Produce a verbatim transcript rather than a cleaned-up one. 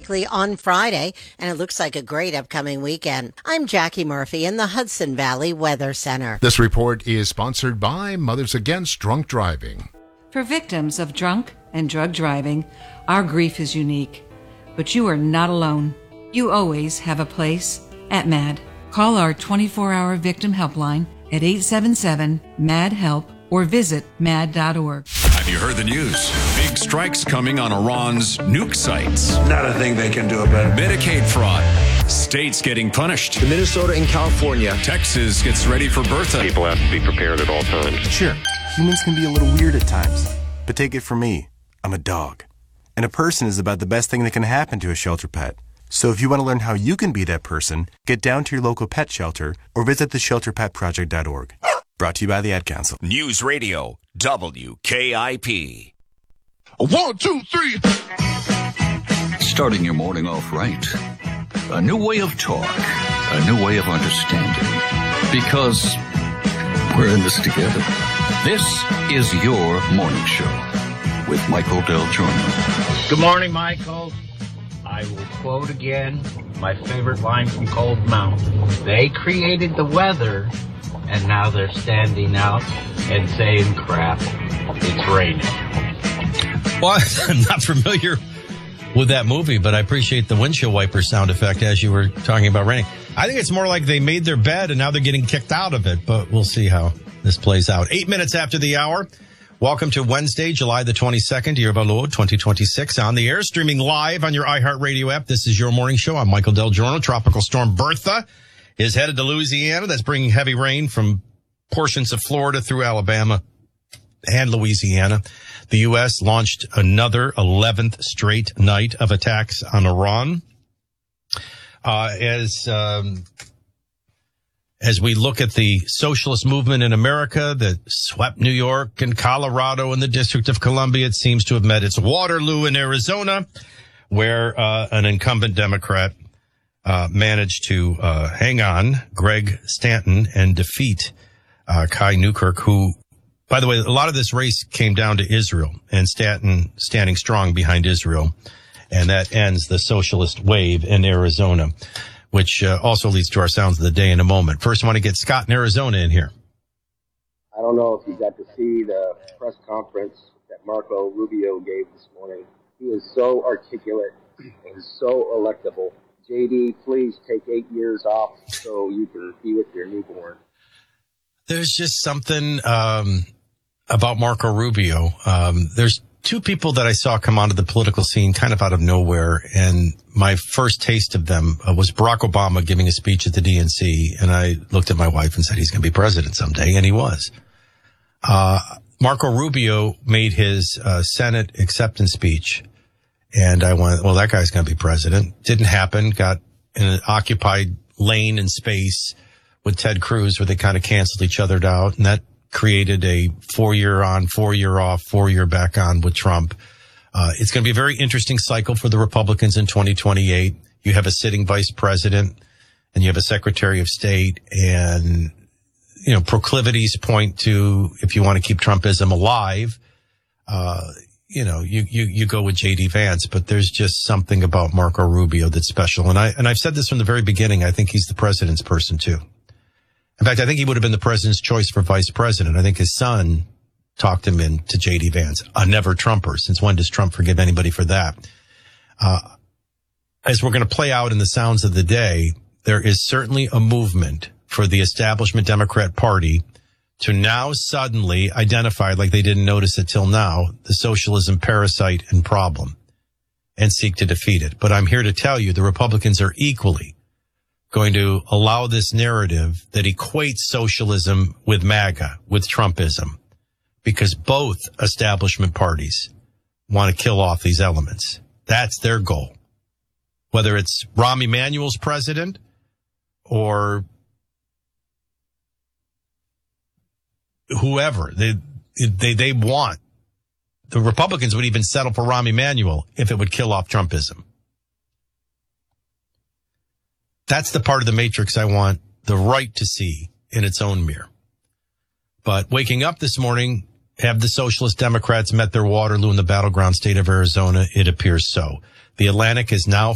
likely on Friday, and it looks like a great upcoming weekend. I'm Jackie Murphy in the Hudson Valley Weather Center. This report is sponsored by Mothers Against Drunk Driving. For victims of drunk and drug driving, our grief is unique. But you are not alone. You always have a place at MAD. Call our twenty-four hour victim helpline at eight seven seven, M A D, HELP or visit mad dot org. Have you heard the news? Big strikes coming on Iran's nuke sites. Not a thing they can do about it. Medicaid fraud. States getting punished. Minnesota and California. Texas gets ready for Bertha. People have to be prepared at all times. Sure, humans can be a little weird at times. But take it from me, I'm a dog. And a person is about the best thing that can happen to a shelter pet. So if you want to learn how you can be that person, get down to your local pet shelter or visit the shelter pet project dot org. Brought to you by the Ad Council. News Radio, W K I P. One, two, three. Starting your morning off right. A new way of talk. A new way of understanding. Because we're in this together. This is your morning show with Michael Del Giorno. Good morning, Michael. I will quote again my favorite line from Cold Mountain. They created the weather, and now they're standing out and saying, crap, it's raining. Well, I'm not familiar with that movie, but I appreciate the windshield wiper sound effect as you were talking about raining. I think it's more like they made their bed and now they're getting kicked out of it, but we'll see how this plays out. Eight minutes after the hour. Welcome to Wednesday, July the twenty-second, year of our Lord, twenty twenty-six, on the air, streaming live on your iHeartRadio app. This is your morning show. I'm Michael Del Giorno. Tropical storm Bertha is headed to Louisiana. That's bringing heavy rain from portions of Florida through Alabama and Louisiana. The U S launched another eleventh straight night of attacks on Iran. Uh, as, um, as we look at the socialist movement in America that swept New York and Colorado and the District of Columbia, it seems to have met its Waterloo in Arizona, where, uh, an incumbent Democrat, uh, managed to, uh, hang on, Greg Stanton, and defeat, uh, Kai Newkirk, who, by the way, a lot of this race came down to Israel and Stanton standing strong behind Israel. And that ends the socialist wave in Arizona, which uh, also leads to our sounds of the day in a moment. First, I want to get Scott in Arizona in here. I don't know if you got to see the press conference that Marco Rubio gave this morning. He is so articulate and so electable. J D, please take eight years off so you can be with your newborn. There's just something um, about Marco Rubio. Um, there's two people that I saw come onto the political scene kind of out of nowhere, and my first taste of them uh, was Barack Obama giving a speech at the D N C, and I looked at my wife and said he's going to be president someday, and he was. Uh, Marco Rubio made his uh, Senate acceptance speech, and I went, well, that guy's going to be president. Didn't happen. Got in an occupied lane in space with Ted Cruz where they kind of canceled each other out, and that created a four-year on, four-year off, four-year back on with Trump. Uh, it's going to be a very interesting cycle for the Republicans in twenty twenty-eight. You have a sitting vice president and you have a secretary of state, and, you know, proclivities point to, if you want to keep Trumpism alive, uh, you know, you, you, you go with J D Vance, but there's just something about Marco Rubio that's special. And I, and I've said this from the very beginning. I think he's the president's person too. In fact, I think he would have been the president's choice for vice president. I think his son talked him into J D Vance, a never Trumper. Since when does Trump forgive anybody for that? Uh, as we're going to play out in the sounds of the day, there is certainly a movement for the establishment Democrat Party to now suddenly identify, like they didn't notice it till now, the socialism parasite and problem and seek to defeat it. But I'm here to tell you the Republicans are equally going to allow this narrative that equates socialism with MAGA, with Trumpism, because both establishment parties want to kill off these elements. That's their goal. Whether it's Rahm Emanuel's president or whoever, they, they, they want. The Republicans would even settle for Rahm Emanuel if it would kill off Trumpism. That's the part of the matrix I want the right to see in its own mirror. But waking up this morning, have the Socialist Democrats met their Waterloo in the battleground state of Arizona? It appears so. The Atlantic is now